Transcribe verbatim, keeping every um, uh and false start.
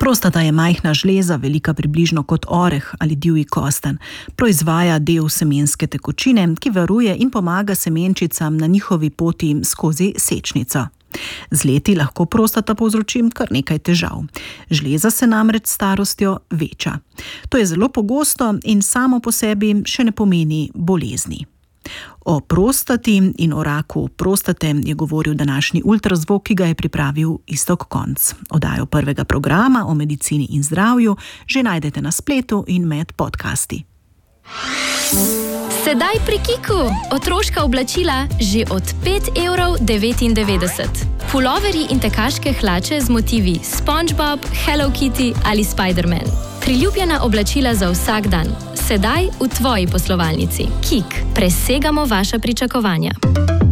Prostata je majhna žleza, velika približno kot oreh ali divji kostanj. Proizvaja del semenske tekočine, ki varuje in pomaga semenčicam na njihovi poti skozi sečnico. Z leti lahko prostata povzroči kar nekaj težav. Žleza se namreč s starostjo veča. To je zelo pogosto in samo po sebi še ne pomeni bolezni. O prostati in o raku prostate je govoril današnji ultrazvok, ki ga je pripravil Iztok Konc. Oddajo prvega programa o medicini in zdravju že najdete na spletu in med podcasti. Sedaj pri Kiku. Otroška oblačila že od pet evrov devetindevetdeset. Puloverji in tekaške hlače z motivi SpongeBob, Hello Kitty ali Spider-Man. Priljubljena oblačila za vsak dan. Sedaj v tvoji poslovalnici. Kik. Presegamo vaša pričakovanja.